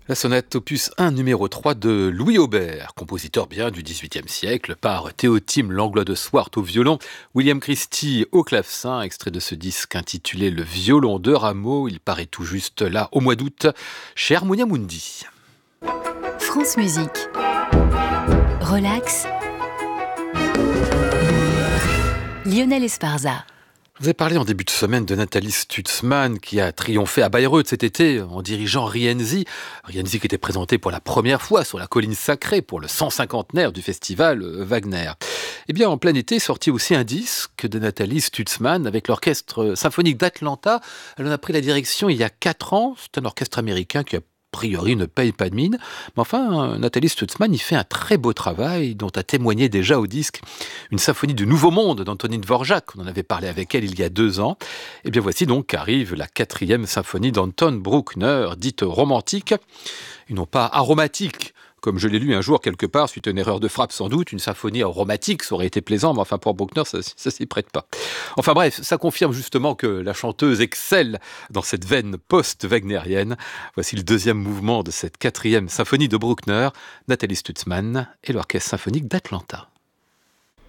La sonate opus 1 numéro 3 de Louis Aubert, compositeur bien du XVIIIe siècle, par Théotime Langlois de Swart au violon, William Christie au clavecin, extrait de ce disque intitulé Le violon de Rameau. Il paraît tout juste là au mois d'août chez Harmonia Mundi. France Musique. Relax. Lionel Esparza. Je vous ai parlé en début de semaine de Nathalie Stutzmann qui a triomphé à Bayreuth cet été en dirigeant Rienzi. Rienzi qui était présenté pour la première fois sur la colline sacrée pour le 150e du festival Wagner. Eh bien, en plein été, sorti aussi un disque de Nathalie Stutzmann avec l'orchestre symphonique d'Atlanta. Elle en a pris la direction il y a 4 ans. C'est un orchestre américain qui a priori ne paye pas de mine. Mais enfin, Nathalie Stutzmann y fait un très beau travail dont a témoigné déjà au disque une symphonie du Nouveau Monde d'Antonin Dvorak. On en avait parlé avec elle il y a 2 ans. Et bien voici donc qu'arrive la 4e symphonie d'Anton Bruckner, dite romantique, et non pas aromatique. Comme je l'ai lu un jour quelque part, suite à une erreur de frappe sans doute, une symphonie aromatique, ça aurait été plaisant, mais enfin pour Bruckner, ça s'y prête pas. Enfin bref, ça confirme justement que la chanteuse excelle dans cette veine post-wagnérienne. Voici le 2e mouvement de cette 4e symphonie de Bruckner, Nathalie Stutzmann et l'Orchestre symphonique d'Atlanta.